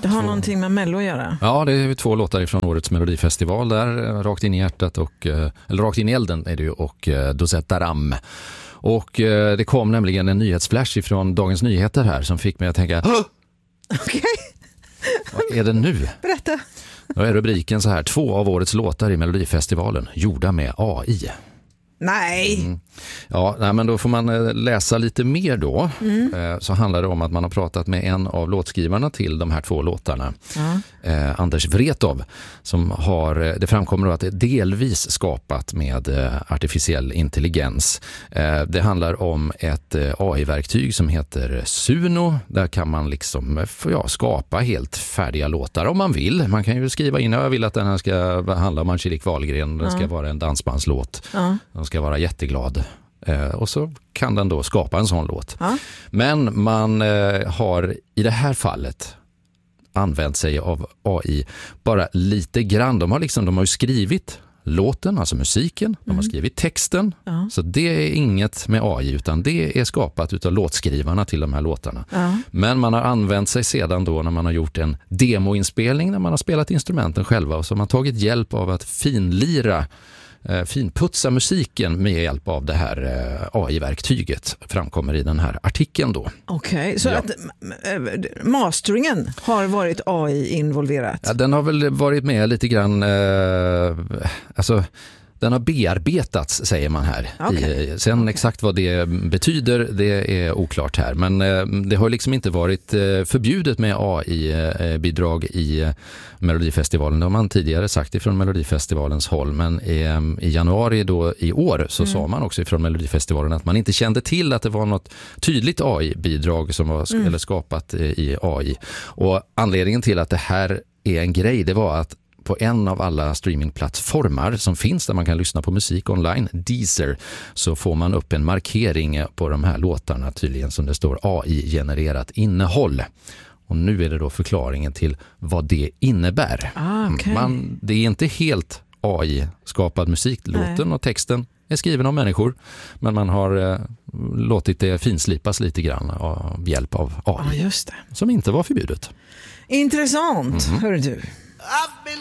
Det har någonting med Mello att göra. Ja, det är 2 låtar från årets Melodifestival där, Rakt in i hjärtat eller Rakt in i elden är det ju, och Dosetta Ram. Och det kom nämligen en nyhetsflash från Dagens Nyheter här som fick mig att tänka Okej. Vad är det nu? Berätta. Då är rubriken så här: 2 av årets låtar i Melodifestivalen gjorda med AI. Nej. Ja, men då får man läsa lite mer då. Så handlar det om att man har pratat med en av låtskrivarna till de här 2 låtarna. Anders Wrethov, som det framkommer då att det är delvis skapat med artificiell intelligens. Det handlar om ett AI-verktyg som heter Suno. Där kan man liksom skapa helt färdiga låtar om man vill. Man kan ju skriva in: jag vill att den här ska handla om Angelique Wahlgren. Den ska vara en dansbandslåt. Den ska vara jätteglad. Och så kan den då skapa en sån låt. Men man har i det här fallet använt sig av AI bara lite grann. De har ju skrivit låten, alltså musiken. De har skrivit texten. Så det är inget med AI, utan det är skapat utav låtskrivarna till de här låtarna. Men man har använt sig sedan då när man har gjort en demoinspelning, när man har spelat instrumenten själva, och så har man tagit hjälp av att finputsa musiken med hjälp av det här AI-verktyget, framkommer i den här artikeln då. Okej, så att masteringen har varit AI-involverat? Ja, den har väl varit med lite grann, den har bearbetats, säger man här. Sen exakt vad det betyder, det är oklart här. Men det har liksom inte varit förbjudet med AI-bidrag i Melodifestivalen. Det har man tidigare sagt ifrån Melodifestivalens håll. Men i januari då i år så sa man också ifrån Melodifestivalen att man inte kände till att det var något tydligt AI-bidrag som var eller skapat i AI. Och anledningen till att det här är en grej, det var att på en av alla streamingplattformar som finns där man kan lyssna på musik online, Deezer, så får man upp en markering på de här låtarna tydligen som det står AI-genererat innehåll. Och nu är det då förklaringen till vad det innebär. Det är inte helt AI-skapad musik. Låten och texten är skriven av människor, men man har låtit det finslipas lite grann av hjälp av AI. Ja, just det. Som inte var förbjudet. Intressant, hör du.